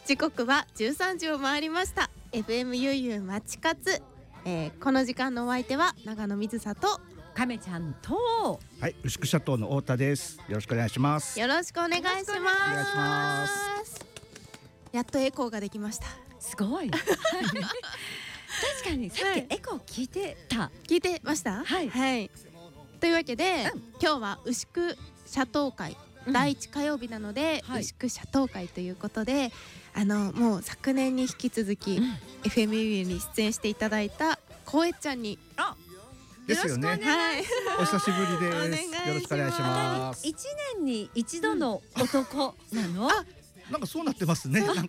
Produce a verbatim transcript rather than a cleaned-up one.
時刻はじゅうさんじを回りました。 エフエム ゆうゆうまちかつ、えー、この時間のお相手は長野水里亀ちゃんと、 はい、牛久シャトーの太田です。よろしくお願いします。 よろしくお願いします。 お願いします。 やっとエコーができました。 すごい確かにさっきエコー聞いてた、はい、 聞いてました。 はい、 はい、というわけで、うん、今日は牛久シャトー会、うん、だいいち火曜日なので、はい、牛久シャトー会ということで、あのもう昨年に引き続き、うん、エフエム ユーに出演していただいたこえちゃんに、 あですよね。はい、お久しぶりです。よろしくお願いします。 一年に一度の男なの？ あ、なんかそうなってますね。なん